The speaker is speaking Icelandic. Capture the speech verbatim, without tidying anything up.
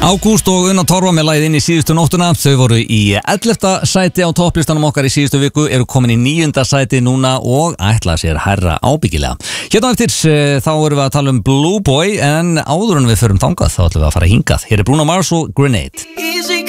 Ágúst og Una Torfa með lagið inn í síðustu nóttuna. Þau voru í ellefta sæti á topplistanum okkar í síðustu viku, eru komin í níunda sæti núna og ætla sér hærra ábyggilega. Hérna eftir þá erum við að tala um Blue Boy, en áður en við förum þangað þá ætlum við að fara hingað. Hér er Bruno Mars og Grenade.